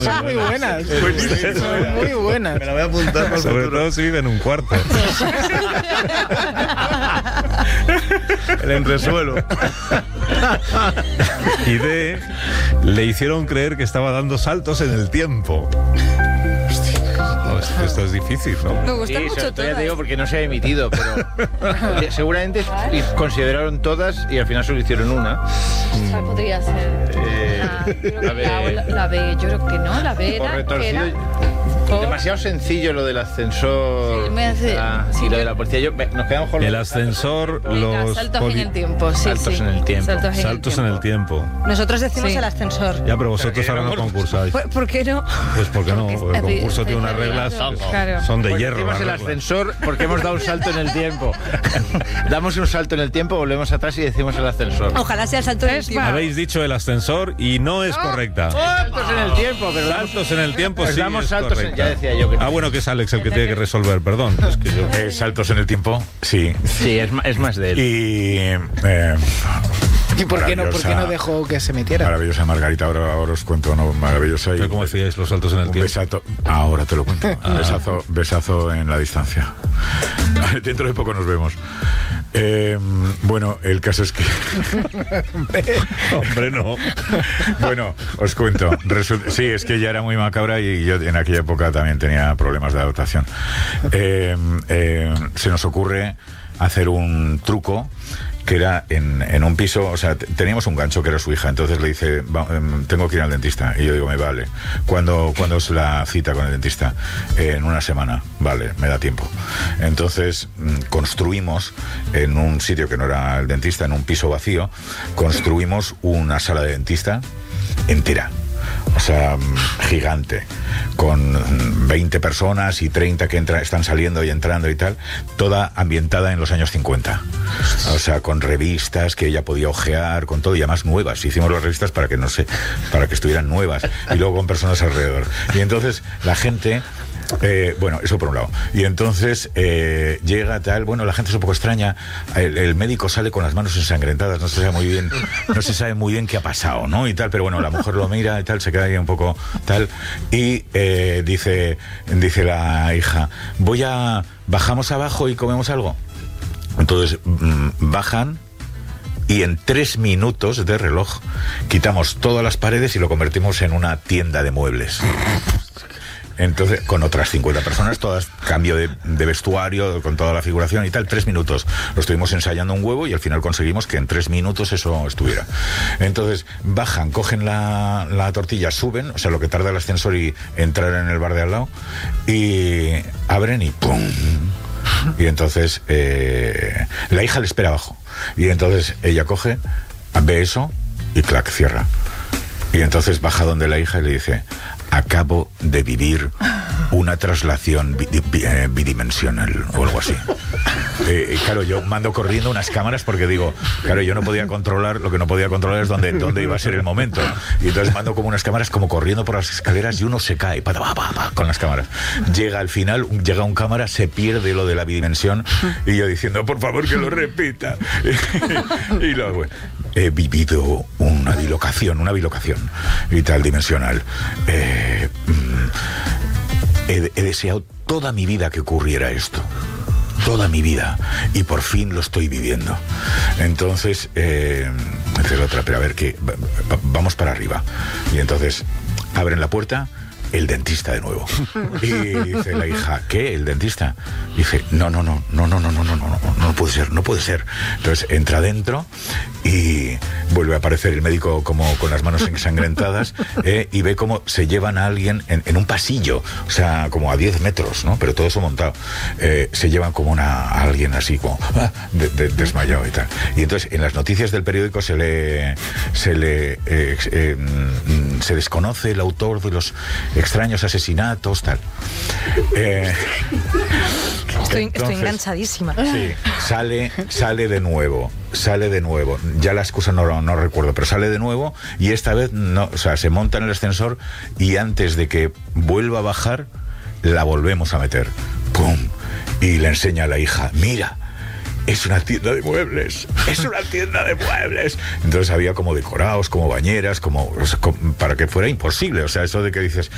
Son muy buenas. Son muy buenas. Me la voy a apuntar por Sobre futuro. todo si vive en un cuarto. El entresuelo. Y D, le hicieron creer que estaba dando saltos en el tiempo. No, esto es difícil, ¿no? Me gusta Sí, mucho sobre todo ya todo. te digo porque no se ha emitido, pero seguramente consideraron todas y al final solo hicieron una. Podría ser. A ver. La B, yo creo que no, la B Por era. retorcido. Demasiado sencillo lo del ascensor. Sí, me hace- sí, y lo yo- de la policía. Nos quedamos con El los ascensor, Venga, los saltos en el tiempo, sí, Saltos sí. en el tiempo. saltos en el tiempo. Nosotros decimos Sí. el ascensor. Ya, pero vosotros ahora no concursáis. ¿Por qué no? Pues porque no, porque el concurso tiene unas reglas Claro. son de Pues hierro. decimos las el reglas. ascensor porque hemos dado un salto en el tiempo. Damos un salto en el tiempo, volvemos atrás y decimos el ascensor. Ojalá sea el salto del tiempo. Habéis dicho el ascensor y no es correcta. Saltos en el tiempo, pero Saltos en el tiempo, pues sí damos es saltos correcta. ya decía yo que no. Ah, bueno, que es Alex el que tiene que resolver, perdón. Es que yo... Saltos en el tiempo, sí. Sí, es más de él. Y ¿Y por qué no dejó que se metiera? Maravillosa Margarita, ahora os cuento, ¿no? Maravillosa. ¿Pero cómo hacíais los saltos en el Un tiempo? besazo, ahora te lo cuento. Besazo en la distancia. Dentro de poco nos vemos. Bueno, el caso es que... Hombre, no. Bueno, os cuento. Sí, es que ya era muy macabra y yo en aquella época también tenía problemas de adaptación. Se nos ocurre hacer un truco que era en un piso, o sea, teníamos un gancho que era su hija, entonces le dice, tengo que ir al dentista, y yo digo, me vale. ¿Cuándo es la cita con el dentista? En una semana, vale, me da tiempo. Entonces construimos en un sitio que no era el dentista, en un piso vacío, construimos una sala de dentista entera. O sea, gigante, con 20 personas y 30 que están saliendo y entrando y tal, toda ambientada en los años 50. O sea, con revistas que ella podía ojear, con todo, y además nuevas. Hicimos las revistas para que estuvieran nuevas, y luego con personas alrededor. Y entonces la gente... bueno, eso por un lado. Y entonces llega tal, bueno, la gente es un poco extraña, el médico sale con las manos ensangrentadas, no se sabe muy bien qué ha pasado, ¿no? Y tal, pero bueno, la mujer lo mira y tal, se queda ahí un poco tal, y dice la hija, bajamos abajo y comemos algo. Entonces bajan, y en 3 minutos de reloj quitamos todas las paredes y lo convertimos en una tienda de muebles. Entonces, con otras 50 personas, todas, cambio de vestuario, con toda la figuración y tal, 3 minutos. Lo estuvimos ensayando un huevo y al final conseguimos que en 3 minutos eso estuviera. Entonces, bajan, cogen la tortilla, suben, o sea, lo que tarda el ascensor y entrar en el bar de al lado, y abren y ¡pum! Y entonces, la hija le espera abajo. Y entonces ella coge, ve eso y clac, cierra. Y entonces baja donde la hija y le dice, acabo de vivir una traslación bidimensional o algo así. Claro, yo mando corriendo unas cámaras porque digo, claro, yo no podía controlar, lo que no podía controlar es dónde iba a ser el momento. Y entonces mando como unas cámaras como corriendo por las escaleras y uno se cae con las cámaras. Llega al final, llega un cámara, se pierde lo de la bidimensión y yo diciendo, por favor que lo repita. Y luego, he vivido una bilocación y tal dimensional. He deseado toda mi vida que ocurriera esto. Toda mi vida. Y por fin lo estoy viviendo. Entonces, dice la otra, pero a ver, que vamos para arriba. Y entonces abren la puerta, el dentista de nuevo. Y dice la hija, ¿qué? ¿El dentista? Dice, no puede ser. Entonces entra dentro y vuelve a aparecer el médico como con las manos ensangrentadas, y ve cómo se llevan a alguien en un pasillo, o sea, como a 10 metros, ¿no? Pero todo eso montado. Se llevan como a alguien así como desmayado y tal. Y entonces en las noticias del periódico se desconoce el autor de los extraños asesinatos, tal. Estoy Entonces, enganchadísima. Sí, sale de nuevo. Ya la excusa no recuerdo, pero sale de nuevo y esta vez no, o sea, se monta en el ascensor y antes de que vuelva a bajar, la volvemos a meter. ¡Pum! Y le enseña a la hija, mira, es una tienda de muebles. Entonces había como decorados, como bañeras, o sea, para que fuera imposible. O sea, eso de que dices,